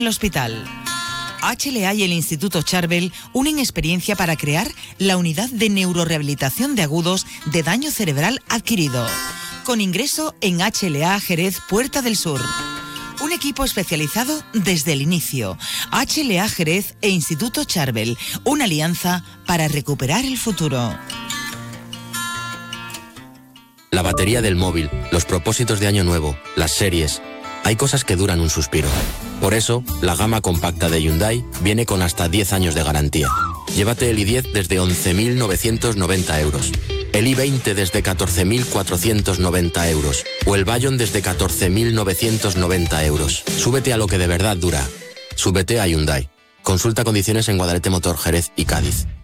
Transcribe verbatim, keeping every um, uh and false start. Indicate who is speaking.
Speaker 1: el hospital. H L A y el Instituto Charbel unen experiencia para crear la unidad de neurorehabilitación de agudos de daño cerebral adquirido, con ingreso en H L A Jerez Puerta del Sur. Un equipo especializado desde el inicio. H L A Jerez e Instituto Charbel, una alianza para recuperar el futuro.
Speaker 2: La batería del móvil, los propósitos de año nuevo, las series. Hay cosas que duran un suspiro. Por eso, la gama compacta de Hyundai viene con hasta diez años de garantía. Llévate el i diez desde once mil novecientos noventa euros. El i veinte desde catorce mil cuatrocientos noventa euros. O el Bayon desde catorce mil novecientos noventa euros. Súbete a lo que de verdad dura. Súbete a Hyundai. Consulta condiciones en Guadalete Motor, Jerez y Cádiz.